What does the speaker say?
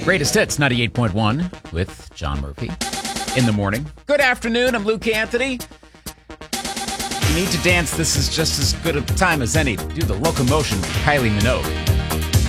Greatest Hits 98.1 with John Murphy in the morning. Good afternoon, I'm Luke Anthony. You need to dance, this is just as good a time as any to do the locomotion with Kylie Minogue.